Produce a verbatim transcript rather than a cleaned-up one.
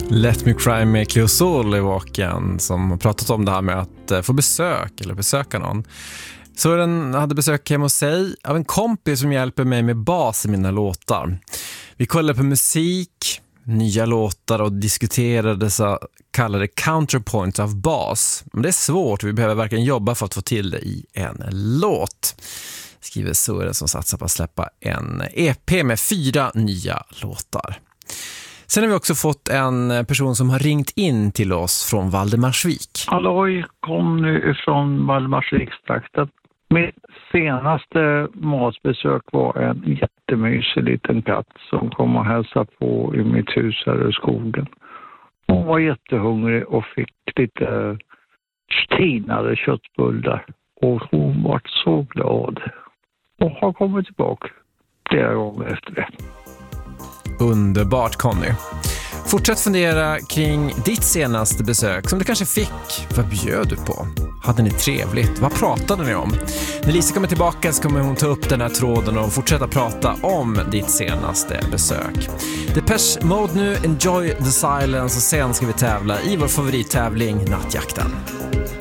Let Me Cry med Cleo Sol i Vaken, som har pratat om det här med att få besök eller besöka någon. Så den hade besök hemma hos sig av en kompis som hjälper mig med bas i mina låtar. Vi kollade på musik, nya låtar och diskuterade så kallade counterpoints av bas. Men det är svårt, vi behöver verkligen jobba för att få till det i en låt. Skriver Sören som satsar på att släppa en E P med fyra nya låtar. Sen har vi också fått en person som har ringt in till oss från Valdemarsvik. Halloj, kom nu ifrån Valdemarsvikstrakten. Mitt senaste matbesök var en jättemysig liten katt som kom och hälsade på i mitt hus här i skogen. Hon var jättehungrig och fick lite stinade köttbullar. Och hon var så glad. Och har kommit tillbaka flera gånger efter det. Underbart, Conny. Fortsätt fundera kring ditt senaste besök som du kanske fick. Vad bjöd du på? Hade ni trevligt? Vad pratade ni om? När Lisa kommer tillbaka så kommer hon ta upp den här tråden och fortsätta prata om ditt senaste besök. Depeche Mode nu, Enjoy the Silence, och sen ska vi tävla i vår favorittävling Nattjakten.